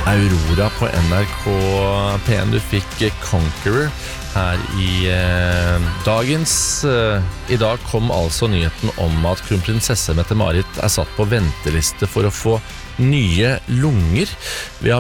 Aurora på NRK P1. Du fikk Conqueror her i dagens. I dag kom altså nyheten om at kronprinsesse Mette-Marit satt på venteliste for å få nye lunger. Vi har